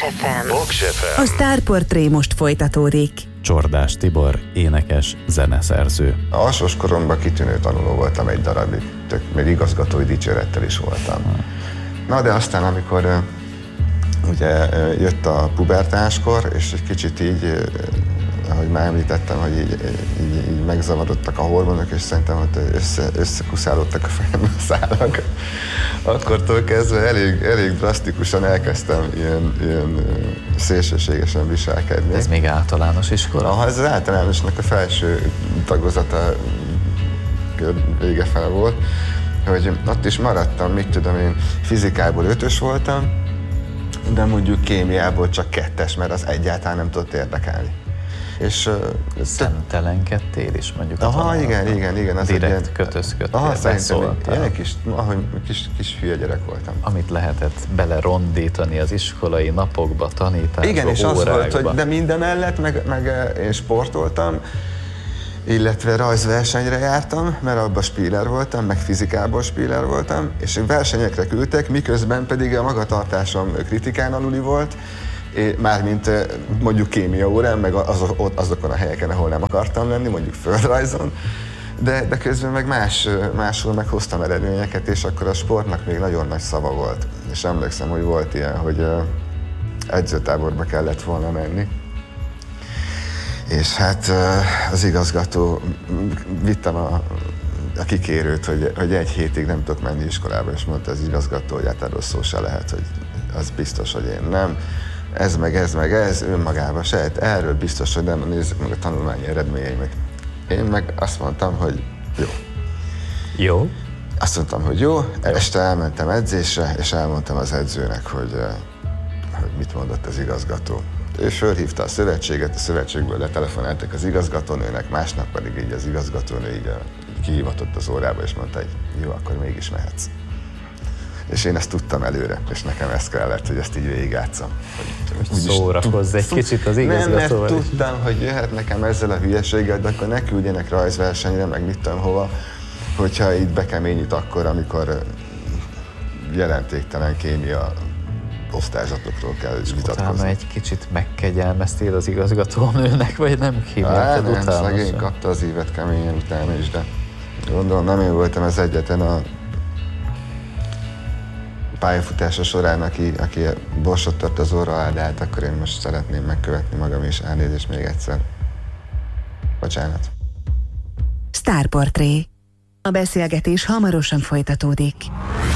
Box FM. A Sztárportré most folytatódik. Csordás Tibor, énekes, zeneszerző. A alsós koromban kitűnő tanuló voltam egy darabig, még igazgatói dicsérettel is voltam. Na de aztán, amikor ugye jött a pubertáskor, és egy kicsit így, ahogy már említettem, hogy így megzavarodtak a hormonok, és szerintem hogy összekuszálódtak a fejembe a szálak. Akkortól kezdve elég drasztikusan elkezdtem ilyen szélsőségesen viselkedni. Ez még általános iskola? Ez az általánosnak a felső tagozata vége fele volt, hogy ott is maradtam, mit tudom én, fizikából 5-ös voltam, de mondjuk kémiából csak 2-es, mert az egyáltalán nem tudott érdekelni. És szemtelenkedtél is mondjuk. Igen. Az direkt kötözködtél, beszóltál. Kis hülye gyerek voltam. Amit lehetett belerondítani az iskolai napokba, tanításba, igen, és órákba. az volt, hogy de mindemellett meg én sportoltam, illetve rajzversenyre jártam, mert abban spíler voltam, meg fizikából spíler voltam, és versenyekre küldtek, miközben pedig a magatartásom kritikán aluli volt, mármint mondjuk kémia órán, meg azokon a helyeken, ahol nem akartam lenni, mondjuk földrajzon, de közben meg máshol meghoztam eredményeket, és akkor a sportnak még nagyon nagy szava volt. És emlékszem, hogy volt ilyen, hogy edzőtáborba kellett volna menni. És hát az igazgató, vittem a kikérőt, hogy 1 hétig nem tudok menni iskolába, és mondta az igazgató, hogy hát erről szó se lehet, hogy az biztos, hogy én nem. Ez meg ez, önmagában sejt, erről biztos, hogy nem, nézzük meg a tanulmányi eredményeimet. Én meg azt mondtam, hogy jó. Jó? Azt mondtam, hogy jó. Este elmentem edzésre, és elmondtam az edzőnek, hogy mit mondott az igazgató. Ő fölhívta a szövetséget, a szövetségből letelefonáltak az igazgatónőnek, másnap pedig így az igazgatónő így kihivatott az órába, és mondta, hogy jó, akkor mégis mehetsz. És én ezt tudtam előre, és nekem ez kellett, hogy ezt így végigjátszam. Szórakozz egy kicsit az igazgatóval. Nem, mert tudtam, hogy jöhet nekem ezzel a hülyeséggel, de akkor ne küldjenek rajzversenyre, meg mit tudom hova, hogyha itt bekeményít akkor, amikor jelentéktelen kémia osztályzatokról kell is vitatkozni. Utána egy kicsit megkegyelmeztél az igazgatónőnek, vagy nem kímélted utána? Nem, szegény kapta az ívet keményen utána is, de gondolom nem én voltam az egyetlen a pályafutása során, aki borsot tört az orra alá, de hát akkor én most szeretném megkövetni magam is. Elnézést még egyszer. Bocsánat. Sztárportré. A beszélgetés hamarosan folytatódik.